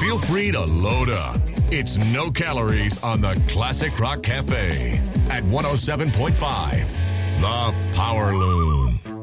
Feel free to load up. It's No Calories on the Classic Rock Cafe at 107.5 The Power Loom.